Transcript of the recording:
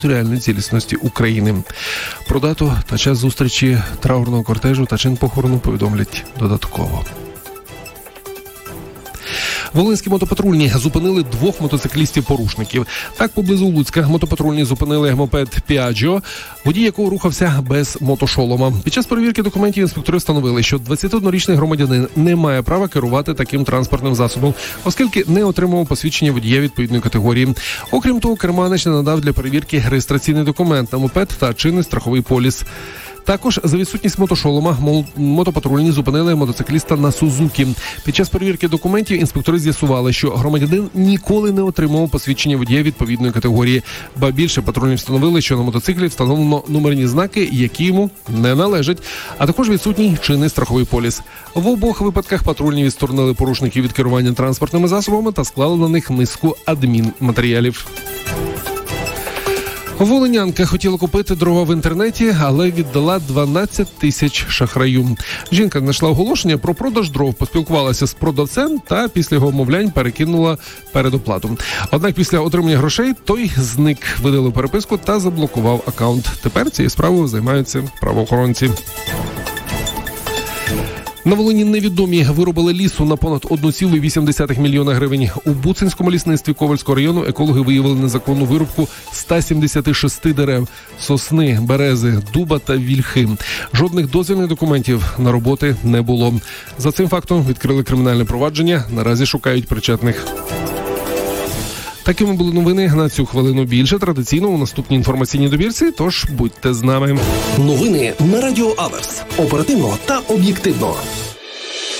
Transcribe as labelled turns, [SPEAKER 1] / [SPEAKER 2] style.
[SPEAKER 1] територіальної цілісності України. Про дату та час зустрічі траурного кортежу та чин похорону повідомлять додатково. Волинські мотопатрульні зупинили 2 мотоциклістів-порушників. Так, поблизу Луцька мотопатрульні зупинили мопед «Піаджо», водій якого рухався без мотошолома. Під час перевірки документів інспектори встановили, що 21-річний громадянин не має права керувати таким транспортним засобом, оскільки не отримав посвідчення водія відповідної категорії. Окрім того, керманич не надав для перевірки реєстраційний документ на мопед та чинний страховий поліс. Також за відсутність мотошолома мотопатрульні зупинили мотоцикліста на Сузукі. Під час перевірки документів інспектори з'ясували, що громадянин ніколи не отримав посвідчення водія відповідної категорії. Ба більше, патрульні встановили, що на мотоциклі встановлено номерні знаки, які йому не належать, а також відсутній чинний страховий поліс. В обох випадках патрульні відсторонили порушників від керування транспортними засобами та склали на них низку адмінматеріалів. Волинянка хотіла купити дрова в інтернеті, але віддала 12 тисяч шахраю. Жінка знайшла оголошення про продаж дров, поспілкувалася з продавцем та після його вмовлянь перекинула передоплату. Однак після отримання грошей той зник, видалив переписку та заблокував акаунт. Тепер цією справою займаються правоохоронці. На Волині невідомі вирубали лісу на понад 1,8 мільйона гривень. У Буцинському лісництві Ковальського району екологи виявили незаконну вирубку 176 дерев – сосни, берези, дуба та вільхи. Жодних дозвільних документів на роботи не було. За цим фактом відкрили кримінальне провадження, наразі шукають причетних. Такими були новини на цю хвилину. Більше традиційно у наступній інформаційній добірці, тож будьте з нами.
[SPEAKER 2] Новини на Радіо Аверс. Оперативно та об'єктивно.